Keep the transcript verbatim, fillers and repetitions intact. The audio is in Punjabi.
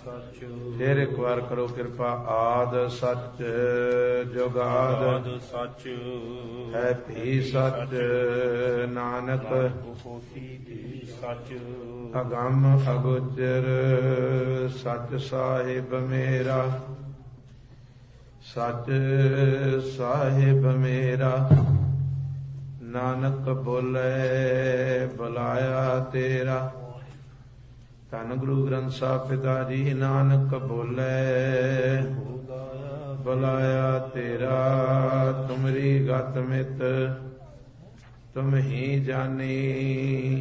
ਫਿਰ ਇੱਕ ਵਾਰ ਕਰੋ ਕਿਰਪਾ। ਆਦ ਸੱਚ ਜੁਗਾਦ ਸੱਚ ਹੈ ਭੀ ਸੱਚ ਨਾਨਕ ਹੋਸੀ ਭੀ ਸੱਚ। ਅਗੰਮ ਅਗੋਚਰ ਸੱਚ ਸਾਹਿਬ ਮੇਰਾ ਸੱਚ ਸਾਹਿਬ ਮੇਰਾ। ਨਾਨਕ ਬੋਲੇ ਬੁਲਾਇਆ ਤੇਰਾ। ਧੰਨ ਗੁਰੂ ਗ੍ਰੰਥ ਸਾਹਿਬ ਪਿਤਾ ਜੀ। ਨਾਨਕ ਬੋਲੇ ਬੁਲਾਇਆ ਤੇਰਾ। ਤੁਮਰੀ ਗਤ ਮਿਤ ਤੁਮ ਹੀ ਜਾਨੀ